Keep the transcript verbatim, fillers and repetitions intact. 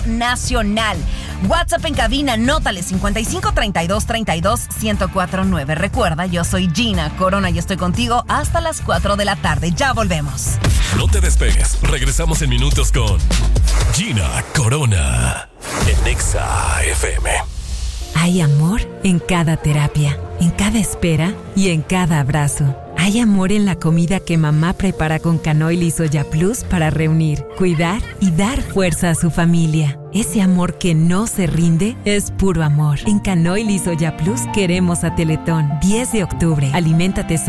nacional. WhatsApp en cabina, nótale cincuenta y cinco, treinta y dos, treinta y dos, ciento cuatro nueve. Recuerda, yo soy Gina Corona y estoy contigo hasta las cuatro de la tarde. Ya volvemos. No te despegues, regresamos en minutos con Gina Corona en Exa F M. Hay amor en cada terapia, en cada espera y en cada abrazo. Hay amor en la comida que mamá prepara con Canoil y Soya Plus para reunir, cuidar y dar fuerza a su familia. Ese amor que no se rinde es puro amor. En Canoil y Soya Plus queremos a Teletón. diez de octubre. Aliméntate